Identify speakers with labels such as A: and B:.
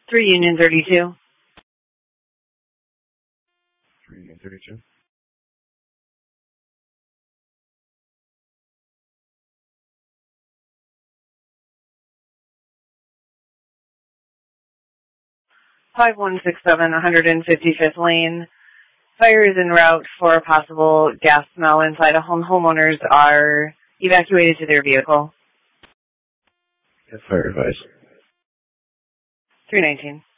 A: 3 Union 32.
B: 3 Union 32.
A: Five one six seven 155th Lane. Fire is en route for a possible gas smell inside a home. Homeowners are evacuated to their vehicle.
B: Get fire advice.
A: 319.